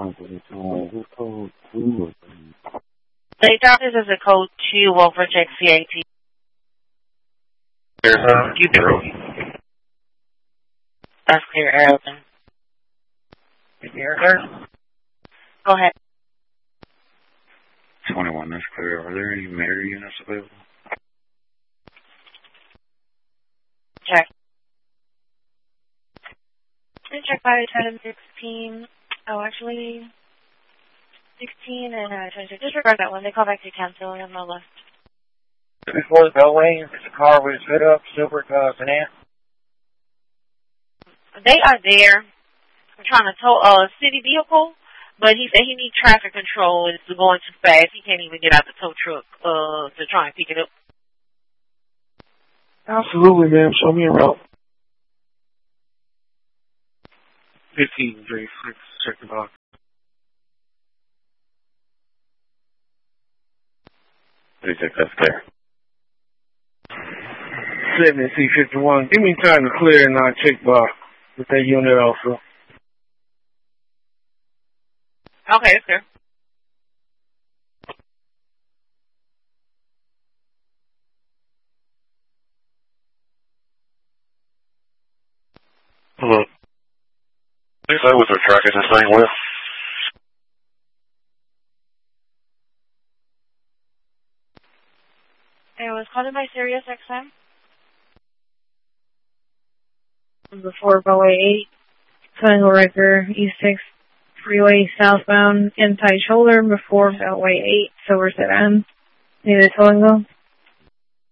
They thought this is a code 2 over check CAT. There's keep it rolling. That's clear, Arlington. Clear, sir? Go ahead. 21, that's clear. Are there any mayor units available? Check. Check by 10-16. Oh, actually, 16 and 26. Disregard that one. They call back to cancel on my left. Before the Bellway, there's a car with his hood up, silver sedan. They are there. I'm trying to tow a city vehicle, but he said he needs traffic control. It's going too fast. He can't even get out the tow truck to try and pick it up. Absolutely, ma'am. Show me a route. 15, 36, check the box. 36, that's clear. 70C51. Give me time to clear and I'll check box with that unit also. Okay, it's clear. Hello. Please say what the truck is this thing with. It was called by Sirius XM. Before Bellway 8, Triangle Riker, East 6 Freeway southbound, inside shoulder before Bellway 8, Silver Sedan. Near the towing go.